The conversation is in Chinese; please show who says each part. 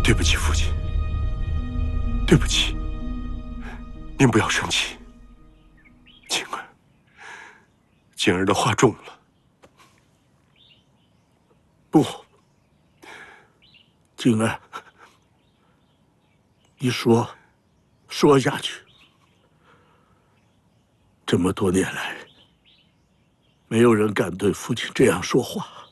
Speaker 1: 对不起，父亲，对不起。您不要生气，景儿的话重了。
Speaker 2: 不，景儿，你说下去。这么多年来，没有人敢对父亲这样说话。